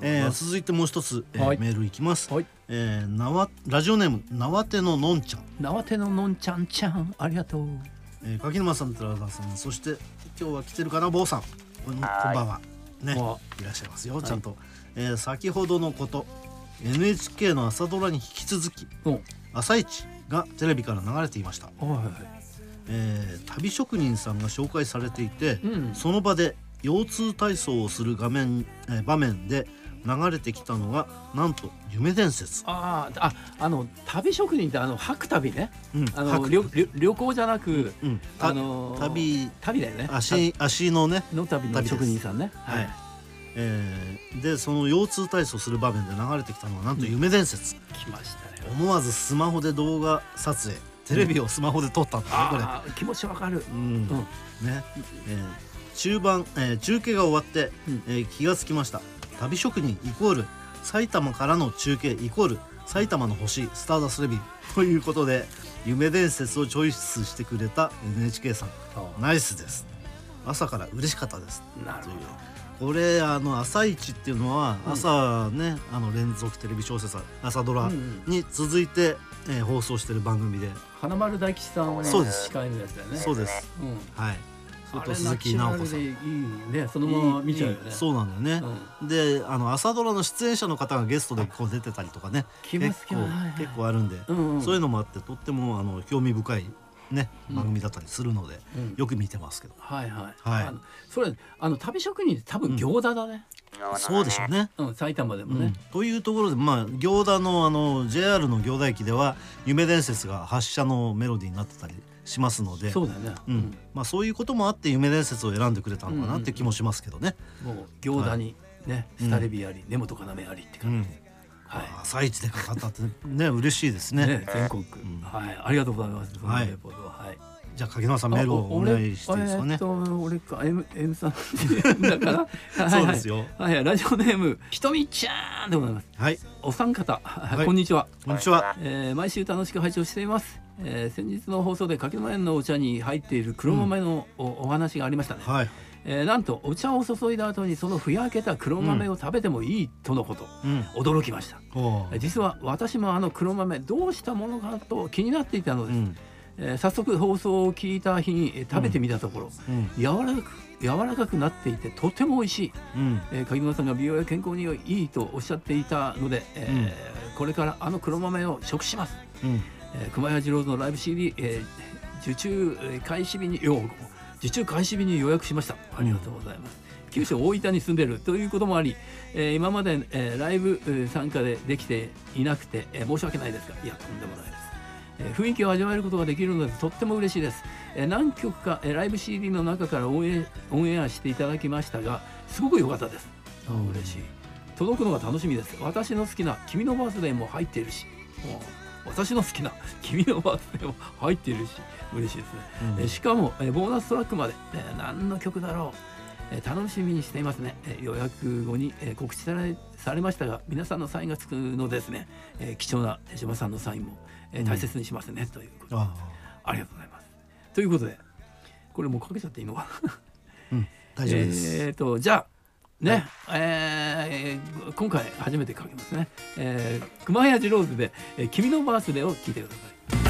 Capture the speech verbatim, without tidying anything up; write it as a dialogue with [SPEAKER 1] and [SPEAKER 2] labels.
[SPEAKER 1] えー、続いてもう一つ、えーはい、メールいきます、
[SPEAKER 2] はい、
[SPEAKER 1] えー、なわラジオネームなわてののんちゃん。
[SPEAKER 2] なわてののんちゃんちゃん、ありがとう。
[SPEAKER 1] えー、柿沼さん、寺田さん、そして今日は来てるかな、坊さん、こんばんはね、いらっしゃいますよ、ちゃんと、はい、えー、先ほどのこと エヌエイチケー の朝ドラに引き続き朝一がテレビから流れていました。はいはい、えー、旅職人さんが紹介されていて、うん、その場で腰痛体操をする画面、えー、場面で流れてきたのがなんと夢伝説。
[SPEAKER 2] ああ、あの旅職人ってあの吐く旅ね、うん、あの旅, 旅行じゃなく、うん、あの
[SPEAKER 1] 旅
[SPEAKER 2] 旅だよね、
[SPEAKER 1] 足足のね
[SPEAKER 2] の旅の職人さんね。はい、
[SPEAKER 1] えー、でその腰痛体操する場面で流れてきたのはなんと夢伝説、うん、
[SPEAKER 2] 来ましたね。
[SPEAKER 1] 思わずスマホで動画撮影、テレビをスマホで撮ったんだね、うん、これ。
[SPEAKER 2] あ気持ちわかる、うんうん、
[SPEAKER 1] ね、えー、中盤、えー、中継が終わって、うんえー、気がつきました。旅職人イコール埼玉からの中継イコール埼玉の星スターダストレビューということで、夢伝説をチョイスしてくれた エヌエイチケー さん、ナイスです、朝から嬉しかったです。
[SPEAKER 2] なるほど。
[SPEAKER 1] これあの朝一っていうのは朝ね、うん、あの連続テレビ小説朝ドラに続いて、うんえー、放送してる番組で、
[SPEAKER 2] 花丸大吉さんをね、司会のやつだよね。
[SPEAKER 1] そうです、うん、はい。
[SPEAKER 2] あれ鈴木直子さん、いいね、そのまま見ちゃうよね。
[SPEAKER 1] そうなんだよね、うん、であの朝ドラの出演者の方がゲストでこう出てたりとかね、結構、はいはい、結構あるんで、うんうん、そういうのもあってとってもあの興味深いね、番組だったりするので、うん、よく見てますけど、
[SPEAKER 2] はいはい、はい、あのそれあの旅職人って多分行田だね、
[SPEAKER 1] うん、そうでしょうね、
[SPEAKER 2] うん、埼玉でもね、うん、
[SPEAKER 1] というところで、まあ、行田の、あの ジェイアール の行田駅では夢伝説が発車のメロディーになってたりしますので、
[SPEAKER 2] そうだよね、
[SPEAKER 1] うんうんまあ、そういうこともあって夢伝説を選んでくれたのかなって気もしますけどね、
[SPEAKER 2] うんうん、もう行田にね、はい、スタレビあり、うん、根本要ありって感じで、うん
[SPEAKER 1] はい、朝一でかかったってね嬉しいですね。
[SPEAKER 2] ね全国、うんはい、ありがとうございます。そのレポートは、はい、
[SPEAKER 1] じゃあ柿沼さんメールをお願いしていいですかね。
[SPEAKER 2] えー、っと俺か M, M さんだから
[SPEAKER 1] そうですよ。
[SPEAKER 2] はい、はい、ラジオネームひとみちゃんでございます。
[SPEAKER 1] はい、
[SPEAKER 2] お三方、はい、こんにちは。
[SPEAKER 1] こんにちは、
[SPEAKER 2] えー、毎週楽しく拝聴しています。えー、先日の放送で柿沼園のお茶に入っている黒豆の お,、うん、お話がありましたね。はい。えー、なんとお茶を注いだ後にそのふやけた黒豆を食べてもいいとのこと、うん、驚きました。実は私もあの黒豆どうしたものかと気になっていたのです、うんえー、早速放送を聞いた日に食べてみたところ、うんうん、柔らかく柔らかくなっていてとても美味しい、うんえー、柿沼さんが美容や健康にいいとおっしゃっていたので、えーうん、これからあの黒豆を食します、うんえー、熊谷次郎のライブ シーディー、えー、受注開始日によ受注開始日に予約しました。ありがとうございます、うん、九州大分に住んでるということもあり、えー、今まで、えー、ライブ、えー、参加でできていなくて、えー、申し訳ないですが、いやとんでもないです、えー、雰囲気を味わえることができるのでとっても嬉しいです、えー、何曲か、えー、ライブ シーディー の中からオンエオンエアしていただきましたがすごく良かったです。あ嬉しい。届くのが楽しみです。私の好きな君のバースデーも入っているし、私の好きな君のバースデーも入っているし嬉しいですね、うんえー、しかも、えー、ボーナストラックまで、えー、何の曲だろう、えー、楽しみにしていますね、えー、予約後に、えー、告知され、されましたが皆さんのサインがつくのですね、えー、貴重な手島さんのサインも、えー、大切にしますね、うん、ということで あ, ありがとうございます。ということでこれもうかけちゃっていいのかな、うん、
[SPEAKER 1] 大丈夫です。
[SPEAKER 2] えーとじゃあね、はいえー、今回初めてかけますね、えー、熊谷次郎ズで、えー、君のバースデーを聴いてください。